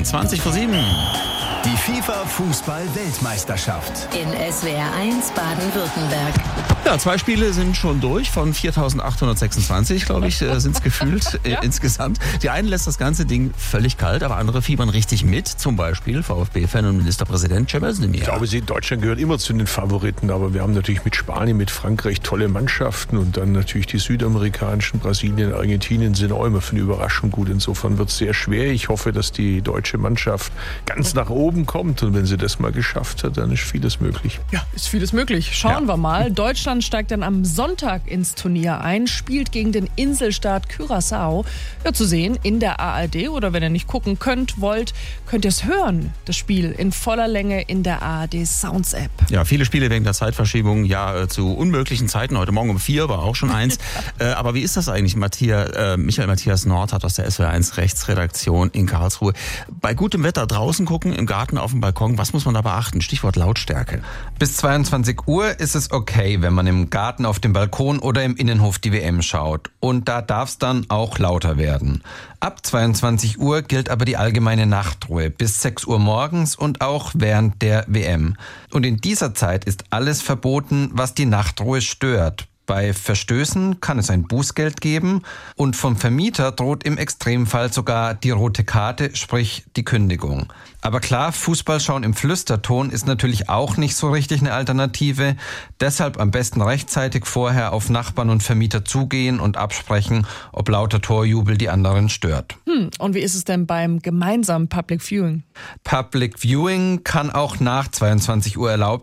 7:20. Die FIFA-Fußball-Weltmeisterschaft. In SWR 1 Baden-Württemberg. Ja, 2 Spiele sind schon durch. Von 4.826, glaube ich, sind es gefühlt insgesamt. Die einen lässt das ganze Ding völlig kalt, aber andere fiebern richtig mit. Zum Beispiel VfB-Fan und Ministerpräsident Cem Özdemir. Ich glaube, Deutschland gehört immer zu den Favoriten, aber wir haben natürlich mit Spanien, mit Frankreich tolle Mannschaften und dann natürlich die südamerikanischen, Brasilien, Argentinien sind auch immer für eine Überraschung gut. Insofern wird es sehr schwer. Ich hoffe, dass die deutsche Mannschaft ganz nach oben kommt und wenn sie das mal geschafft hat, dann ist vieles möglich. Ja, ist vieles möglich. Schauen wir mal. Deutschland steigt dann am Sonntag ins Turnier ein, spielt gegen den Inselstaat Curaçao. Ja, zu sehen in der ARD oder wenn ihr nicht gucken wollt, könnt ihr es hören, das Spiel in voller Länge in der ARD Sounds App. Ja, viele Spiele wegen der Zeitverschiebung, zu unmöglichen Zeiten. Heute Morgen um 4 war auch schon eins. Aber wie ist das eigentlich? Michael Matthias Nordhardt aus der SWR1 Rechtsredaktion in Karlsruhe. Bei gutem Wetter draußen gucken, im Garten auf dem Balkon, was muss man da beachten? Stichwort Lautstärke. Bis 22 Uhr ist es okay, wenn man im Garten, auf dem Balkon oder im Innenhof die WM schaut. Und da darf es dann auch lauter werden. Ab 22 Uhr gilt aber die allgemeine Nachtruhe bis 6 Uhr morgens und auch während der WM. Und in dieser Zeit ist alles verboten, was die Nachtruhe stört. Bei Verstößen kann es ein Bußgeld geben und vom Vermieter droht im Extremfall sogar die rote Karte, sprich die Kündigung. Aber klar, Fußball schauen im Flüsterton ist natürlich auch nicht so richtig eine Alternative. Deshalb am besten rechtzeitig vorher auf Nachbarn und Vermieter zugehen und absprechen, ob lauter Torjubel die anderen stört. Und wie ist es denn beim gemeinsamen Public Viewing? Public Viewing kann auch nach 22 Uhr erlaubt